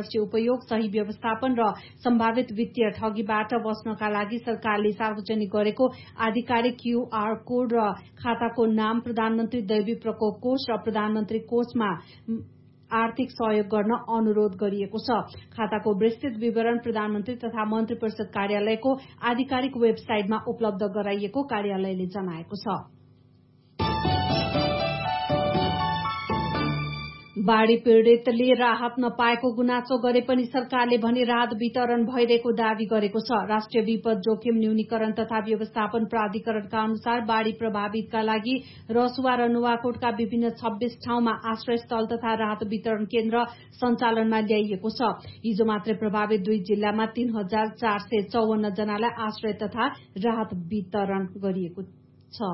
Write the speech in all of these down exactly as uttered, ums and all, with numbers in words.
पारदर्शी उपयोग, सही व्यवस्थापन र सम्भावित वित्तीय ठगीबाट बच्नका लागि सरकारले सार्वजनिक गरेको आधिकारिक क्यूआर कोड र खाताको नाम प्रधानमन्त्री दैवी प्रकोप कोष र प्रधानमन्त्री कोषमा आर्थिक सहयोग गर्न अनुरोध गरिएको छ। खाताको विस्तृत विवरण प्रधानमन्त्री तथा मन्त्री परिषद कार्यालयको आधिकारिक वेबसाइटमा उपलब्ध गराइएको कार्यालयले जनाएको छ। बाढ़ी पीड़ितले राहत नपाएको गुनासो गरे पनि सरकारले भने राहत वितरण भइरहेको दावी गरेको छ। राष्ट्रिय विपद जोखिम न्यूनीकरण तथा व्यवस्थापन प्राधिकरणका अनुसार बाढ़ी प्रभावितका लागि रसुवा र नुवाकोटका विभिन्न छब्बीस ठाउँमा आश्रयस्थल तथा राहत वितरण केन्द्र सञ्चालनमा ल्याइएको छ। हिजो मात्रै प्रभावित दुई जिल्लामा तीन हजार चार सय चौवन्न जनालाई आश्रय तथा राहत वितरण गरिएको छ।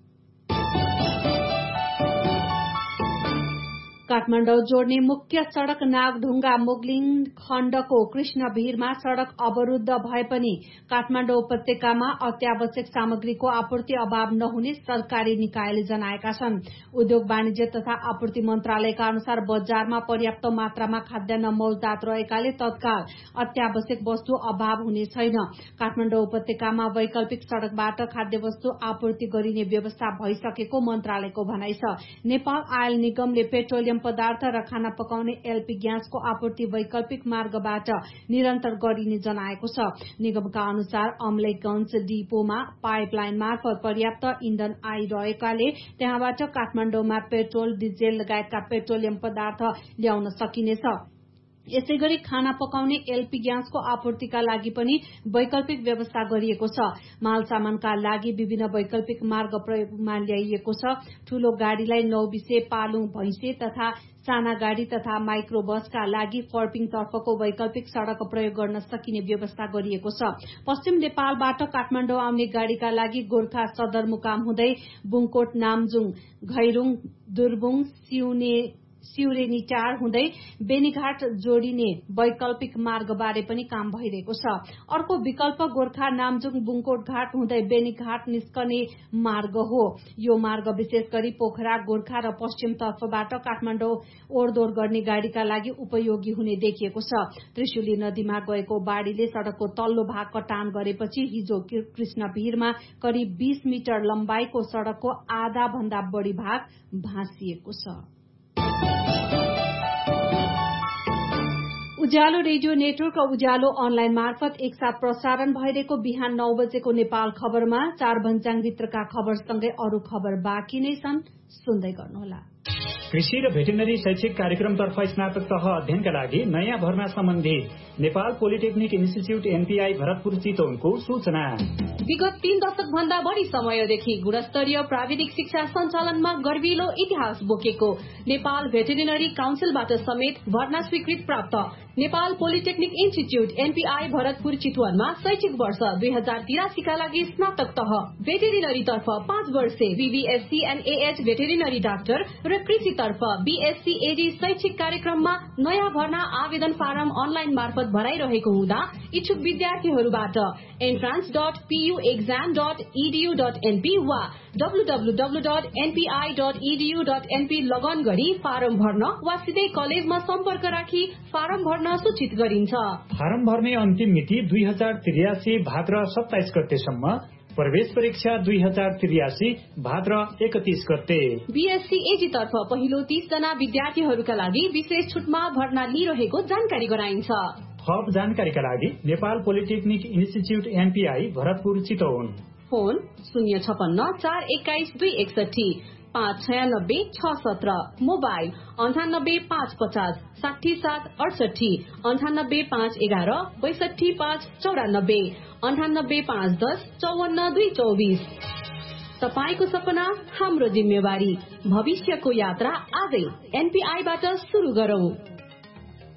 काठमाडौँ जोड्ने मुख्य सड़क नागढुङ्गा मुगलिङ खण्डको कृष्णभिरमा सड़क अवरूद्ध भए पनि काठमाडौँ उपत्यकामा अत्यावश्यक सामग्रीको आपूर्ति अभाव नहुने सरकारी निकायले जनाएका छन्। उद्योग वाणिज्य तथा आपूर्ति मन्त्रालयका अनुसार बजारमा पर्याप्त मात्रामा खाद्यान्न मौजदात रहेकाले तत्काल अत्यावश्यक वस्तु अभाव हुने छैन। काठमाडौँ उपत्यकामा वैकल्पिक सड़कबाट खाद्य वस्तु आपूर्ति गरिने व्यवस्था भइसकेको मन्त्रालयको भनाइ छ। नेपाल आयल निगमले पेट्रोलियम पदार्थ र खाना पकाउने एलपी ग्यासको आपूर्ति वैकल्पिक मार्गबाट निरन्तर गरिने जनाएको छ। निगमका अनुसार अमलेखगंज डिपोमा पाइपलाइन मार्फत पर्याप्त इन्धन आइरहेकाले त्यहाँबाट काठमाडौँमा पेट्रोल, डिजेल लगायतका पेट्रोलियम पदार्थ ल्याउन सकिनेछ। यसै गरी खाना पकाउने एलपी ग्यासको आपूर्तिका लागि पनि वैकल्पिक व्यवस्था गरिएको छ। माल सामानका लागि विभिन्न वैकल्पिक मार्ग प्रयोगमा ल्याइएको छ। ठूलो गाड़ीलाई नौबिसे, पालुङ, भैंसे तथा साना गाड़ी तथा माइक्रो बसका लागि फर्पिङ तर्फको वैकल्पिक सड़क प्रयोग गर्न सकिने व्यवस्था गरिएको छ। पश्चिम नेपालबाट काठमाडौँ आउने गाड़ीका लागि गोर्खा सदरमुकाम हुँदै बुङकोट, नामजुङ, घैरुङ, दुर्बुङ, सिउने सिउरेनीटार हुँदै बेनीघाट जोडिने वैकल्पिक मार्गबारे पनि काम भइरहेको छ। अर्को विकल्प गोर्खा नामजुङ बुङकोट घाट हुँदै बेनीघाट निस्कने मार्ग हो। यो मार्ग विशेष गरी पोखरा, गोर्खा र पश्चिम तर्फबाट काठमाडौँ ओहोरदोहोर गर्ने गाड़ीका लागि उपयोगी हुने देखिएको छ। त्रिशुली नदीमा गएको बाढ़ीले सड़कको तल्लो भाग कटान गरेपछि हिजो कृष्णभिरमा करिब बीस मिटर लम्बाइको सड़कको आधा भन्दा बढ़ी भाग भाँसिएको छ। उज्यालो रेडियो नेटवर्क र उज्यालो अनलाइन मार्फत एकसाथ प्रसारण भइरहेको बिहान नौ बजेको नेपाल खबरमा चार भन्ज्याङभित्रका खबरसँगै अरू खबर बाँकी नै छन्, सुन्दै गर्नुहोला। कृषि र भेटेरिनरी शैक्षिक कार्यक्रमतर्फ स्नातक तह अध्ययनका लागि नयाँ भर्ना सम्बन्धी Nepal polytechnic institute NPI Bharatpur चितवनको सूचना। विगत तीन दशक भन्दा बढ़ी समयदेखि गुणस्तरीय प्राविधिक शिक्षा सञ्चालनमा गर्विलो इतिहास बोकेको नेपाल भेटेरिनरी काउन्सिलबाट समेत भर्ना स्वीकृत प्राप्त Nepal polytechnic institute NPI Bharatpur चितवनमा शैक्षिक वर्ष दुई हजार तिरासीका लागि स्नातक तह भेटेरिनरी तर्फ पाँच वर्षे BVSc and AH veterinary doctor र कृषि तर्फ बीएससी एडी शैक्षिक कार्यक्रममा नयाँ भर्ना आवेदन फारम अनलाइन मार्फत भराइरहेको हुँदा इच्छुक विद्यार्थीहरूबाट entrance dot PU exam dot edu dot NP वा डब्लूडब्लूडब्लू dot NPI dot edu dot NP लगन गरी फारम भर्न वा सिधै कलेजमा सम्पर्क राखी फारम भर्न सूचित गरिन्छ। फारम भर्ने अन्तिम मिति दुई हजार त्रियासी भाद्र सत्ताइस गतेसम्म, प्रवेश परीक्षा दुई हजार त्रियासी भाद्र एकतीस गते। बीएससी एजी तर्फ पहिलो तीस जना विद्यार्थीहरूका लागि विशेष छुटमा भर्ना लिइरहेको जानकारी गराइन्छ। थप जानकारीका लागि Nepal polytechnic institute NPI Bharatpur Chitwan, phone शून्य छपन्न चार एक्काइस दुई एकसठी पाँच छयानब्बे छ सत्र, मोबाइल अन्ठानब्बे पाँच पचास साठी सात अडसठी, अन्ठानब्बे पाँच एघार बैसठी पाँच चौरानब्बे, अन्ठानब्बे पाँच दस चौवन्न दुई चौबिस। तपाईको सपना हाम्रो जिम्मेवारी, भविष्यको यात्रा आजै एनपीआईबाट सुरु गरौं।